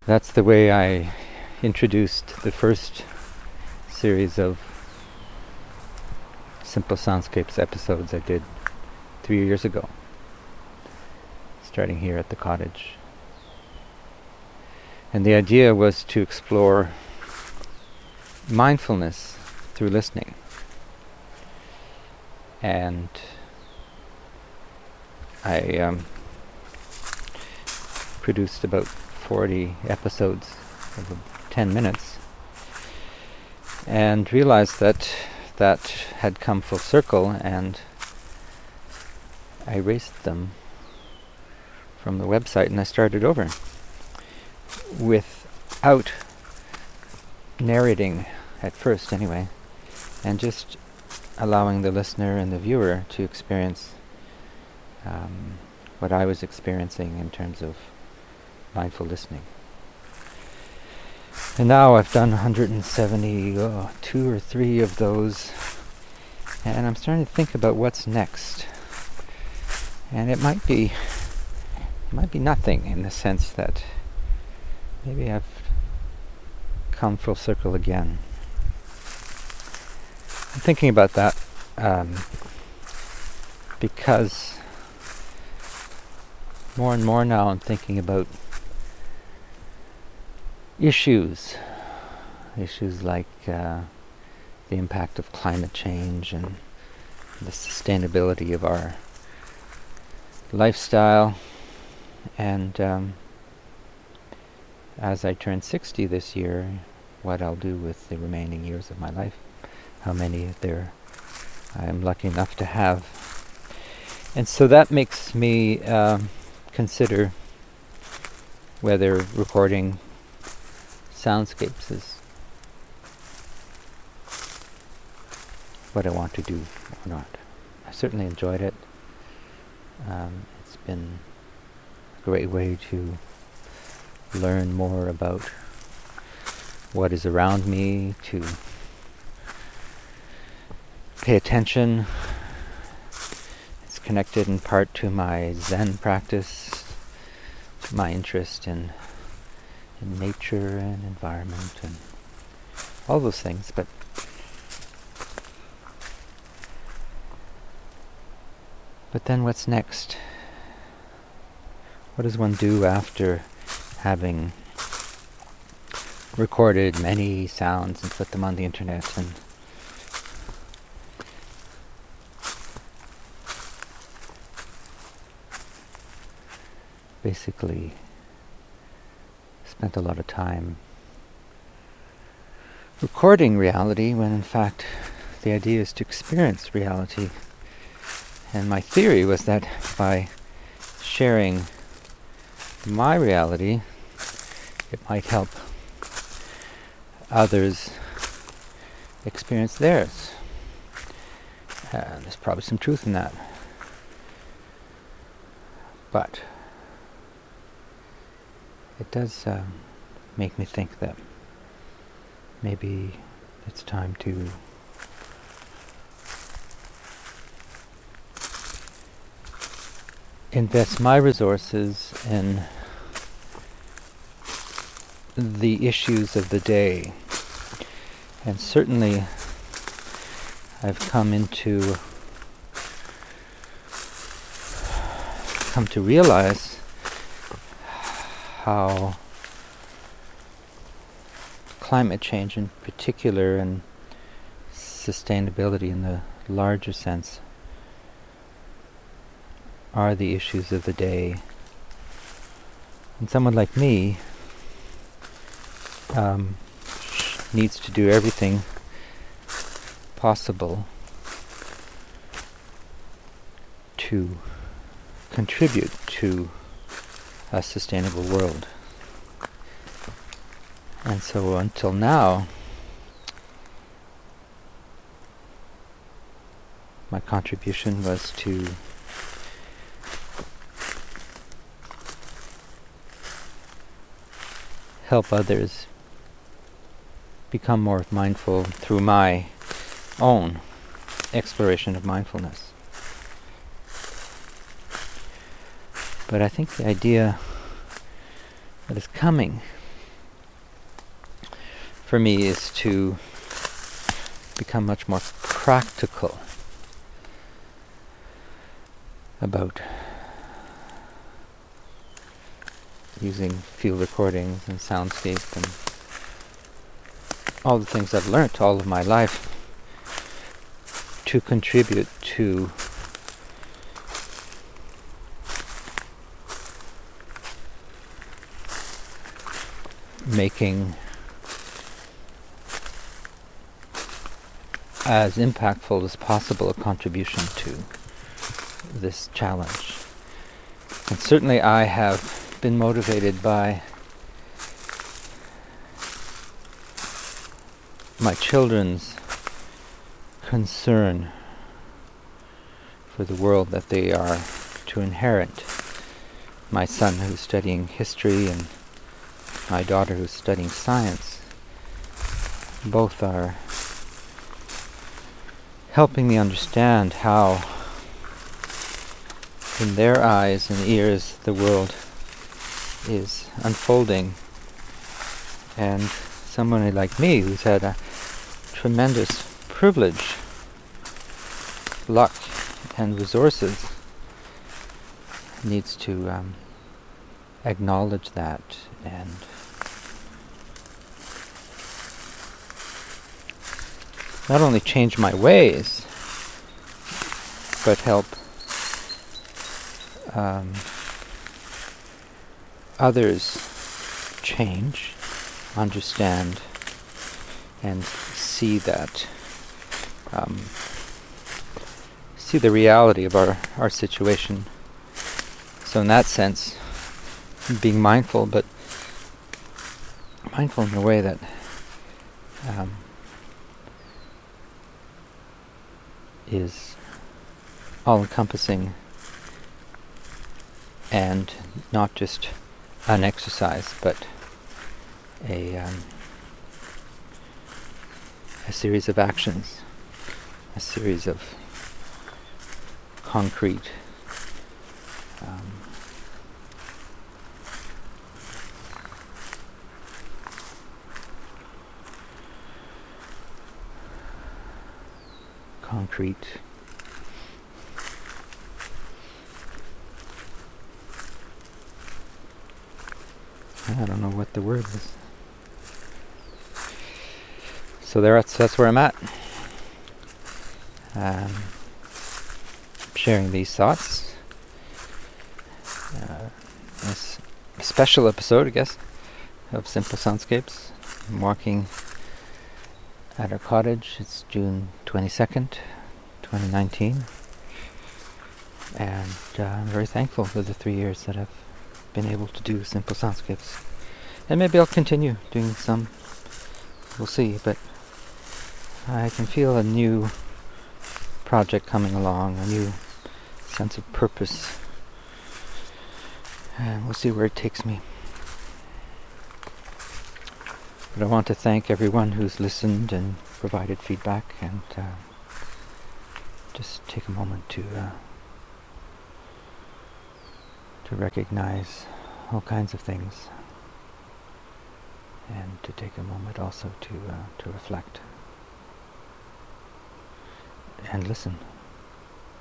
That's the way I introduced the first series of Simple Soundscapes episodes I did 3 years ago, starting here at the cottage. And the idea was to explore mindfulness through listening. And I produced about 40 episodes of 10 minutes and realized that had come full circle, and I erased them from the website and I started over without narrating at first anyway, and just allowing the listener and the viewer to experience what I was experiencing in terms of mindful listening. And now I've done 172 or 3 of those, and I'm starting to think about what's next. And it might be nothing, in the sense that maybe I've come full circle again. I'm thinking about that because more and more now I'm thinking about issues like the impact of climate change and the sustainability of our lifestyle. And as I turn 60 this year, what I'll do with the remaining years of my life, how many there I am lucky enough to have. And so that makes me consider whether recording soundscapes is what I want to do or not. I certainly enjoyed it. It's been a great way to learn more about what is around me, to pay attention. It's connected in part to my Zen practice, to my interest in nature and environment and all those things. But then what's next? What does one do after having recorded many sounds and put them on the internet and basically spent a lot of time recording reality, when in fact the idea is to experience reality? And my theory was that by sharing my reality, it might help others experience theirs. There's probably some truth in that. But it does make me think that maybe it's time to invest my resources in the issues of the day. And certainly I've come to realize how climate change in particular, and sustainability in the larger sense, are the issues of the day. And someone like me needs to do everything possible to contribute to a sustainable world. And so until now, my contribution was to help others become more mindful through my own exploration of mindfulness. But I think the idea that is coming for me is to become much more practical about using field recordings and soundscape and all the things I've learnt all of my life to contribute to making as impactful as possible a contribution to this challenge. And certainly I have been motivated by my children's concern for the world that they are to inherit. My son, who's studying history, and my daughter, who's studying science, both are helping me understand how, in their eyes and ears, the world is unfolding. And somebody like me, who's had a tremendous privilege, luck, and resources, needs to acknowledge that and not only change my ways, but help others change, understand, and see that, see the reality of our situation. So in that sense, being mindful, but mindful in a way that is all-encompassing and not just an exercise, but a series of actions, a series of concrete I don't know what the word is. So that's where I'm at. Sharing these thoughts. This special episode, I guess, of Simple Soundscapes. I'm walking at our cottage. It's June 22nd, 2019. And I'm very thankful for the 3 years that I've been able to do Simple Soundscapes. And maybe I'll continue doing some. We'll see, but I can feel a new project coming along, a new sense of purpose. And we'll see where it takes me. But I want to thank everyone who's listened and provided feedback, and just take a moment to recognize all kinds of things, and to take a moment also to reflect and listen.